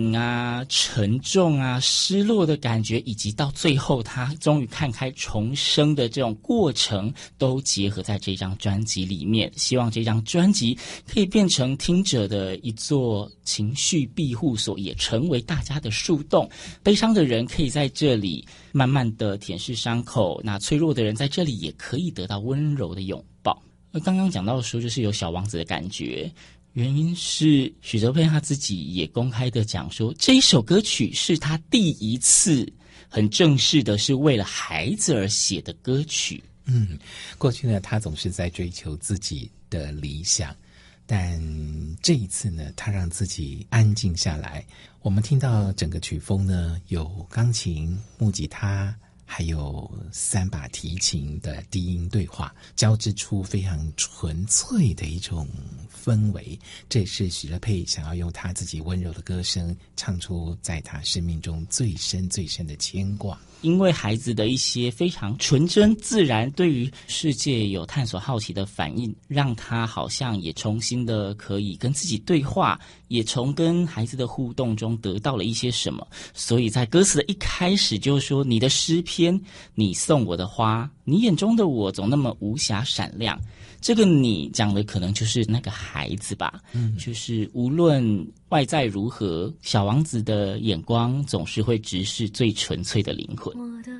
沉重失落的感觉，以及到最后他终于看开重生的这种过程，都结合在这张专辑里面。希望这张专辑可以变成听者的一座情绪庇护所，也成为大家的树洞。悲伤的人可以在这里慢慢的舔舐伤口，那脆弱的人在这里也可以得到温柔的拥抱。而刚刚讲到说，就是有小王子的感觉，原因是许哲佩他自己也公开的讲说，这一首歌曲是他第一次很正式的是为了孩子而写的歌曲。 过去呢，他总是在追求自己的理想，但这一次呢，他让自己安静下来。我们听到整个曲风呢，有钢琴、木吉他，还有3把提琴的低音对话，交织出非常纯粹的一种氛围。这也是许哲佩想要用他自己温柔的歌声唱出在他生命中最深最深的牵挂。 因为孩子的一些非常纯真自然，对于世界有探索好奇的反应，让他好像也重新的可以跟自己对话，也从跟孩子的互动中得到了一些什么。所以在歌词的一开始就说，你的诗篇，你送我的花，你眼中的我总那么无瑕闪亮。这个你讲的可能就是那个孩子吧，就是无论外在如何，小王子的眼光总是会直视最纯粹的灵魂。 我的